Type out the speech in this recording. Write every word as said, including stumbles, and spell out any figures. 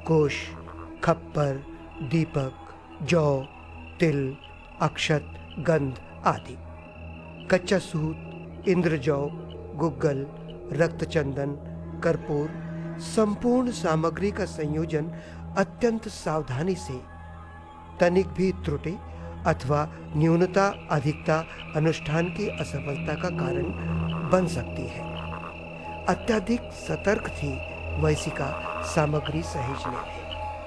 कुश, खप्पर, दीपक, जौ, तिल, अक्षत, गंध आदि। कच्चा सूत, इंद्रजौ, गुग्गल, रक्तचंदन, कर्पूर, संपूर्ण सामग्री का संयोजन अत्यंत सावधानी से, तनिक भी त्रुटि अथवा न्यूनता अधिकता अनुष्ठान की असफलता का कारण बन सकती है। अत्यधिक सतर्क थी वैसिका सामग्री सहेजने में।